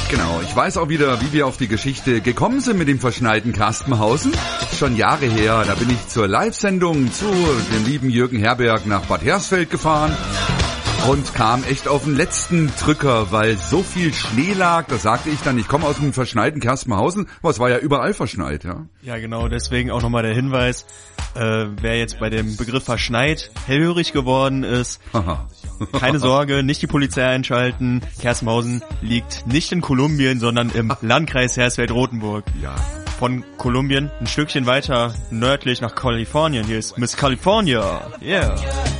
Genau, ich weiß auch wieder, wie wir auf die Geschichte gekommen sind mit dem verschneiten Kaspenhausen. Schon Jahre her, da bin ich zur Live-Sendung zu dem lieben Jürgen Herberg nach Bad Hersfeld gefahren und kam echt auf den letzten Drücker, weil so viel Schnee lag. Da sagte ich dann, ich komme aus dem verschneiten Kaspenhausen, aber es war ja überall verschneit. Ja, genau, deswegen auch nochmal der Hinweis, wer jetzt bei dem Begriff verschneit hellhörig geworden ist, keine Sorge, nicht die Polizei einschalten. Kaspenhausen liegt nicht in Kolumbien, sondern im Landkreis Hersfeld-Rotenburg. Ja. Von Kolumbien ein Stückchen weiter nördlich nach Kalifornien. Hier ist Miss California. Yeah.